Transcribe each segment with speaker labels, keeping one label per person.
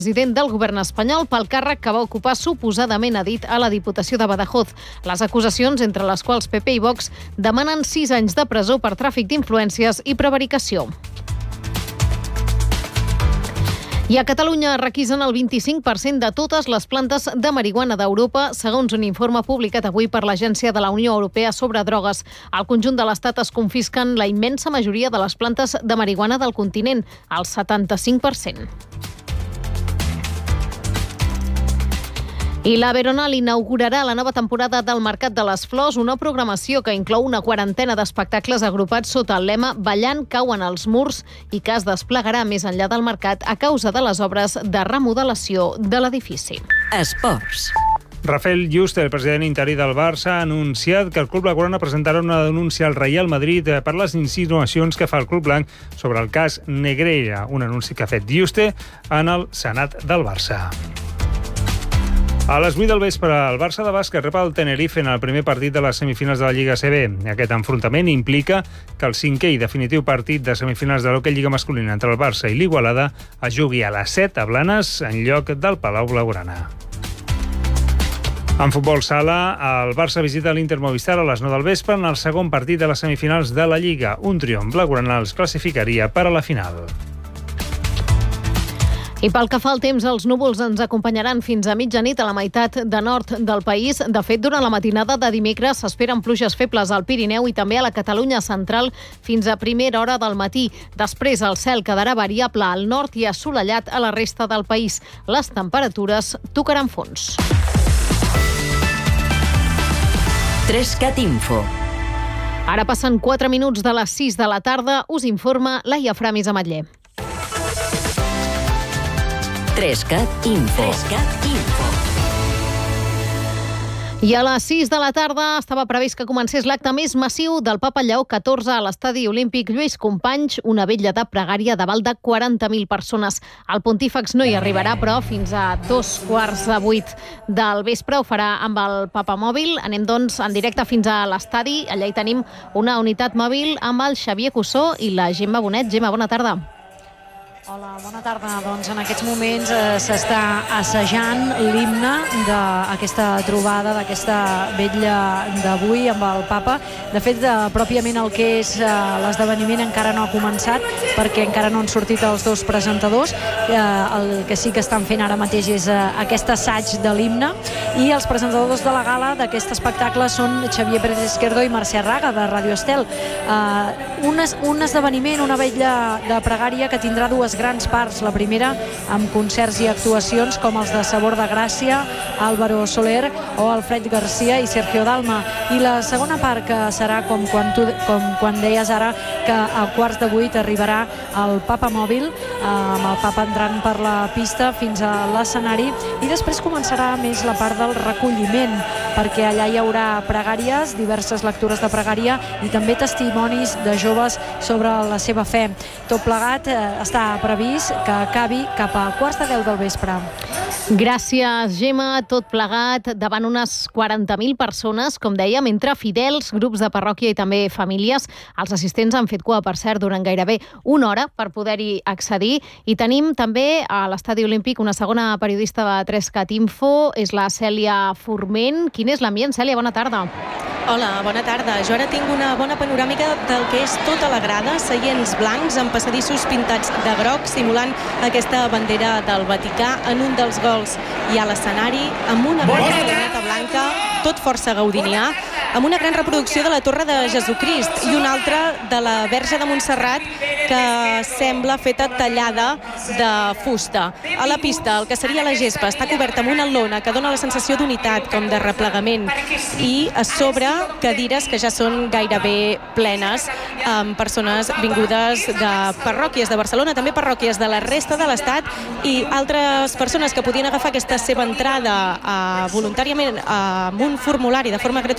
Speaker 1: president del govern espanyol pel càrrec que va ocupar suposadament, ha dit, a la Diputació de Badajoz. Les acusacions, entre les quals PP i Vox, demanen 6 anys de presó per tràfic d'influències i prevaricació. I a Catalunya requisen el 25% de totes les plantes de marihuana d'Europa, segons un informe publicat avui per l'Agència de la Unió Europea sobre drogues. Al conjunt de l'Estat es confisquen la immensa majoria de les plantes de marihuana del continent, el 75%. I la Veronal inaugurarà la nova temporada del Mercat de les Flors, una programació que inclou una quarantena d'espectacles agrupats sota el lema Ballant cauen els murs i que es desplegarà més enllà del mercat a causa de les obres de remodelació de l'edifici.
Speaker 2: Esports.
Speaker 3: Rafael Yuste, el president interí del Barça, ha anunciat que el club blaugrana presentarà una denúncia al Real Madrid per les insinuacions que fa el club blanc sobre el cas Negreira, un anunci que ha fet Yuste en el Senat del Barça. A les 8 del vespre, el Barça de bàsquet rep el Tenerife en el primer partit de les semifinals de la Lliga ACB. Aquest enfrontament implica que el 5è i definitiu partit de semifinals de l'Hockey Lliga masculina entre el Barça i l'Igualada es jugui a les 7 a Blanes en lloc del Palau Blaugrana. En futbol sala, el Barça visita l'Inter Movistar a les 9 del vespre en el segon partit de les semifinals de la Lliga. Un triomf blaugrana els classificaria per a la final. I pel que fa al temps, els núvols ens acompanyaran fins a mitjanit a la meitat de nord del país. De fet, durant la matinada de dimecres s'esperen pluges febles al Pirineu i també a la Catalunya central fins a primera hora del matí. Després el cel quedarà variable al nord i assolellat a la resta del país. Les temperatures tocaran fons.
Speaker 2: 3CAT Info.
Speaker 1: Ara passen 4 minuts de les 6 de la tarda. Us informa Laia Framis Ametller.
Speaker 2: 3CAT Info. 3CAT Info.
Speaker 1: I a les 6 de la tarda estava previst que comencés l'acte més massiu del Papa Lleó XIV a l'Estadi Olímpic Lluís Companys, una vetlla de pregària davant de 40.000 persones. El pontífex no hi arribarà, però fins a 7:15 del vespre ho farà amb el Papa Mòbil. Anem, doncs, en directe fins a l'estadi. Allà hi tenim una unitat mòbil amb el Xavier Cussó i la Gemma Bonet. Gemma, bona tarda.
Speaker 4: Hola, bona tarda. Doncs en aquests moments s'està assajant l'himne d'aquesta trobada, d'aquesta vetlla d'avui amb el Papa. De fet, pròpiament el que és l'esdeveniment encara no ha començat perquè encara no han sortit els dos presentadors. El que sí que estan fent ara mateix és aquest assaig de l'himne i els presentadors de la gala d'aquest espectacle són Xavier Pérez Izquierdo i Mercè Raga de Radio Estel. Un esdeveniment, una vetlla de pregària que tindrà dues grans parts. La primera amb concerts i actuacions com els de Sabor de Gràcia, Álvaro Soler o Alfred Garcia i Sergio Dalma. I la segona part que serà com quan deies ara que a 7:15 arribarà el Papa Mòbil amb el Papa entrant per la pista fins a l'escenari i després començarà més la part del recolliment perquè allà hi haurà pregàries, diverses lectures de pregària i també testimonis de joves sobre la seva fe. Tot plegat està previst que acabi cap a 9:15 del vespre.
Speaker 1: Gràcies, Gemma. Tot plegat davant unes 40.000 persones, com dèiem, entre fidels, grups de parròquia i també famílies. Els assistents han fet cua, per cert, durant gairebé una hora per poder-hi accedir. I tenim també a l'Estadi Olímpic una segona periodista de 3CAT Info, és la Cèlia Forment. Quin és l'ambient, Cèlia? Bona tarda.
Speaker 5: Hola, bona tarda. Jo ara tinc una bona panoràmica del que és tota la grada, seients blancs amb passadissos pintats de groc, simulant aquesta bandera del Vaticà. En un dels gols hi ha l'escenari amb una gran escalinata blanca, tot força gaudinià, amb una gran reproducció de la Torre de Jesucrist i una altra de la Verge de Montserrat que sembla feta tallada de fusta. A la pista, el que seria la gespa, està coberta amb una lona que dona la sensació d'unitat, com de replegament, i a sobre cadires que ja són gairebé plenes amb persones vingudes de parròquies de Barcelona, també parròquies de la resta de l'Estat i altres persones que podien agafar aquesta seva entrada voluntàriament amb un formulari de forma gratuïta que ja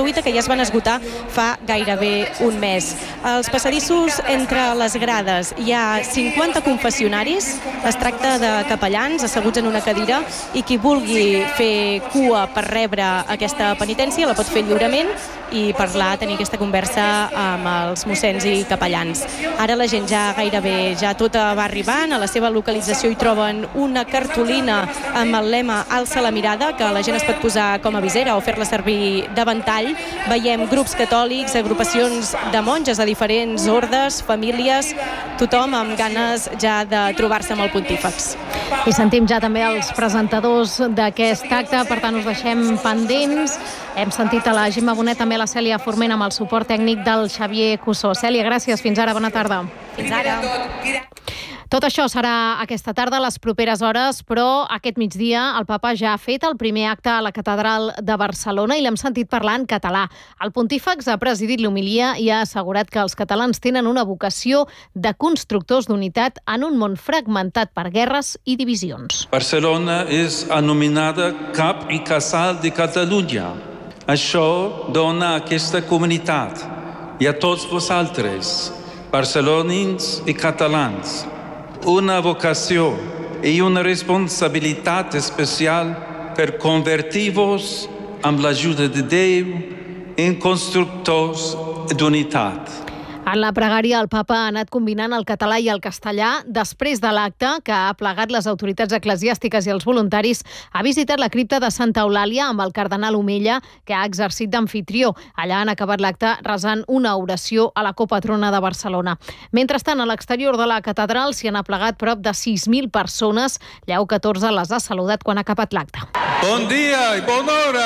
Speaker 5: es van esgotar fa gairebé un mes. Als passadissos entre les grades hi ha 50 confessionaris, es tracta de capellans asseguts en una cadira i qui vulgui fer cua per rebre aquesta penitència la pot fer lliurement i parlar, tenir aquesta conversa amb els mossens i capellans. Ara la gent ja gairebé tota va arribant, a la seva localització hi troben una cartolina amb el lema Alça la mirada, que la gent es pot posar com a visera o fer-la servir de ventall. Veiem grups catòlics, agrupacions de monges de diferents ordes, famílies, tothom amb ganes ja de trobar-se amb el pontífex.
Speaker 1: I sentim ja també els presentadors d'aquest acte, per tant us deixem pendents. Hem sentit a la Gemma Bonet, també a la Cèlia Forment amb el suport tècnic del Xavier Cussó. Cèlia, gràcies. Fins ara. Bona tarda.
Speaker 5: Fins ara.
Speaker 1: Tot això serà aquesta tarda, a les properes hores, però aquest migdia el papa ja ha fet el primer acte a la Catedral de Barcelona i l'hem sentit parlar en català. El pontífex ha presidit l'homilia i ha assegurat que els catalans tenen una vocació de constructors d'unitat en un món fragmentat per guerres i divisions.
Speaker 6: Barcelona és anomenada cap i casal de Catalunya. Això dona a aquesta comunitat i a tots vosaltres, barcelonins i catalans, una vocació i una responsabilitat especial per convertir-vos amb l'ajuda de Déu en constructors d'unitat.
Speaker 1: En la pregària, el papa ha anat combinant el català i el castellà. Després de l'acte, que ha plegat les autoritats eclesiàstiques i els voluntaris, ha visitat la cripta de Santa Eulàlia amb el cardenal Omella, que ha exercit d'amfitrió. Allà han acabat l'acte resant una oració a la copatrona de Barcelona. Mentrestant, a l'exterior de la catedral s'hi han aplegat prop de 6.000 persones. Lleó XIV les ha saludat quan ha acabat l'acte.
Speaker 6: Bon dia i bona hora!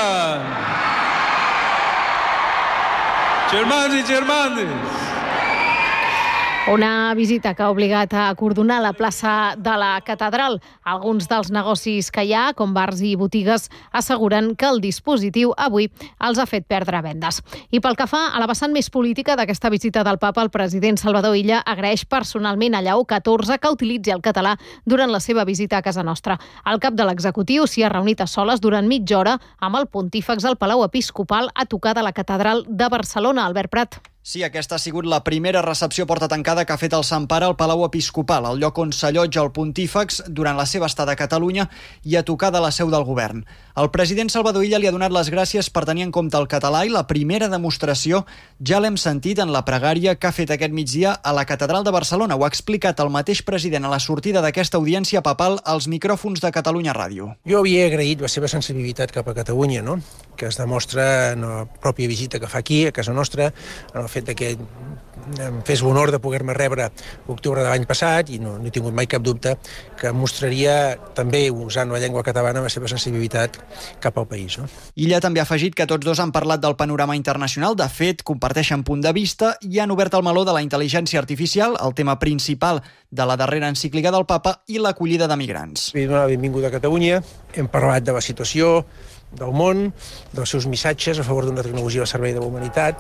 Speaker 6: Germans i germanes!
Speaker 1: Una visita que ha obligat a acordonar la plaça de la catedral. Alguns dels negocis que hi ha, com bars i botigues, asseguren que el dispositiu avui els ha fet perdre vendes. I pel que fa a la vessant més política d'aquesta visita del papa, el president Salvador Illa agraeix personalment a Lleó XIV que utilitzi el català durant la seva visita a casa nostra. El cap de l'executiu s'hi ha reunit a soles durant mitja hora amb el pontífex al Palau Episcopal a tocar de la catedral de Barcelona. Albert Prat.
Speaker 7: Sí, aquesta ha sigut la primera recepció porta tancada que ha fet el Sant Pare al Palau Episcopal, el lloc on s'allotja el pontífex durant la seva estada a Catalunya i a tocar de la seu del govern. El president Salvador Illa li ha donat les gràcies per tenir en compte el català i la primera demostració ja l'hem sentit en la pregària que ha fet aquest migdia a la Catedral de Barcelona. Ho ha explicat el mateix president a la sortida d'aquesta audiència papal als micròfons de Catalunya Ràdio.
Speaker 8: Jo havia agraït la seva sensibilitat cap a Catalunya, no? Que es demostra en la pròpia visita que fa aquí, a casa nostra, en el fet que em fes l'honor de poder-me rebre l'octubre de l'any passat i no he tingut mai cap dubte que mostraria també, usant la llengua catalana, la seva sensibilitat cap al país. No?
Speaker 7: Illa també ha afegit que tots dos han parlat del panorama internacional, de fet, comparteixen punt de vista i han obert el meló de la intel·ligència artificial, el tema principal de la darrera encíclica del papa, i l'acollida de migrants.
Speaker 8: Vull donar la benvinguda a Catalunya, hem parlat de la situació del món, dels seus missatges a favor d'una tecnologia al servei de la humanitat,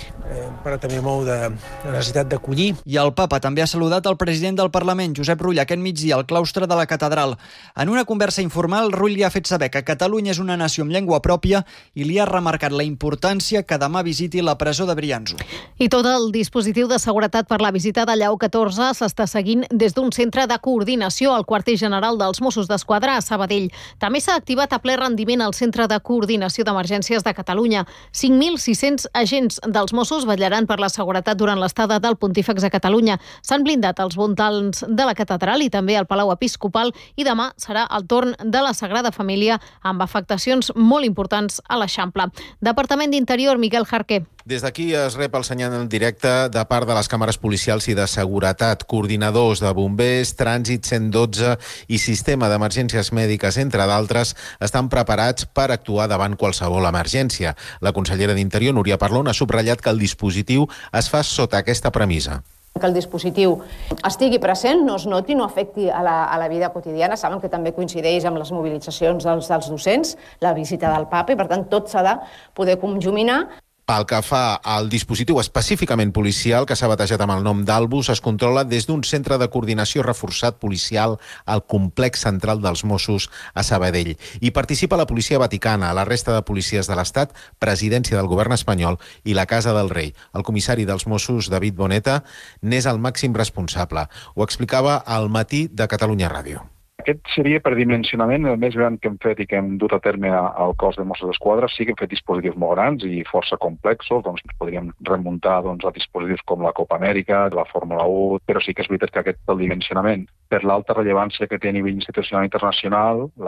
Speaker 8: però també molt de la necessitat d'acollir.
Speaker 7: I el papa també ha saludat el president del Parlament, Josep Rull, aquest migdia al claustre de la catedral. En una conversa informal, Rull li ha fet saber que Catalunya és una nació amb llengua pròpia i li ha remarcat la importància que demà visiti la presó de Brianço.
Speaker 1: I tot el dispositiu de seguretat per la visita de Lleó XIV s'està seguint des d'un centre de coordinació al quarter general dels Mossos d'Esquadra a Sabadell. També s'ha activat a ple rendiment el Centre de Coordinació d'Emergències de Catalunya. 5.600 agents dels Mossos vetllaran per la seguretat durant l'estada del pontífex a Catalunya. S'han blindat els voltants de la catedral i també el Palau Episcopal i demà serà el torn de la Sagrada Família amb afectacions molt importants a l'Eixample. Departament d'Interior, Miquel Jarqué.
Speaker 9: Des d'aquí es rep el senyal en directe de part de les càmeres policials i de seguretat. Coordinadors de bombers, trànsit 112 i sistema d'emergències mèdiques, entre d'altres, estan preparats per actuar davant qualsevol emergència. La consellera d'Interior, Núria Parlon, ha subratllat que el dispositiu es fa sota aquesta premissa.
Speaker 10: Que el dispositiu estigui present, no es noti, no afecti a la vida quotidiana. Saben que també coincideix amb les mobilitzacions dels docents, la visita del papa, i per tant tot s'ha de poder conjuminar.
Speaker 9: Pel que fa al dispositiu específicament policial que s'ha batejat amb el nom d'Albus, es controla des d'un centre de coordinació reforçat policial al complex central dels Mossos a Sabadell. Hi participa la policia vaticana, la resta de policies de l'Estat, presidència del govern espanyol i la Casa del Rei. El comissari dels Mossos, David Boneta, n'és el màxim responsable. Ho explicava al Matí de Catalunya Ràdio.
Speaker 11: Aquest seria per dimensionament el més gran que hem fet i que hem dut a terme al cos de Mossos d'Esquadra. Sí que hem fet dispositius molt grans i força complexos, doncs ens podríem remuntar a dispositius com la Copa Amèrica, la Fórmula 1, però sí que és veritat que aquest el dimensionament, per l'alta rellevància que té a nivell institucional internacional,